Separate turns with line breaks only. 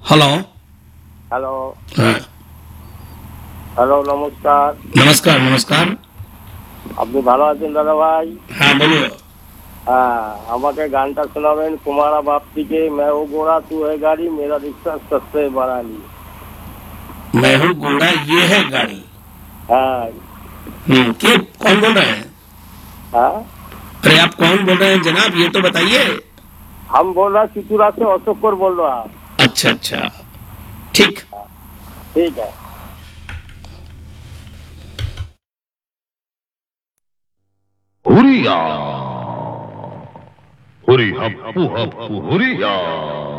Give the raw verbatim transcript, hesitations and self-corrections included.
Hello.
Hello.
হ্যাঁ,
hello, নমস্কার।
নমস্কার নমস্কার।
আপনি ভালো আছেন দাদা ভাই?
হ্যাঁ বলুন।
হ্যাঁ, আমাকে গানটা শোনাবেন। কুমারা बापी के मैं हूँ घोड़ा तू है गाड़ी मेरा रिक्शा सबसे बड़ा ली।
मैं हूँ घोड़ा ये है गाड़ी।
हाँ।
हम्म क्यों, कौन बोल रहे हैं?
हाँ,
अरे आप कौन बोल रहे हैं जनाब, ये तो बताइए।
हम बोल रहा चितूरा से अशोक कर बोल रहा।
अच्छा अच्छा, ठीक।
ठीक है।
हुरिया हुरी हप्पू हप्पू हुरिया।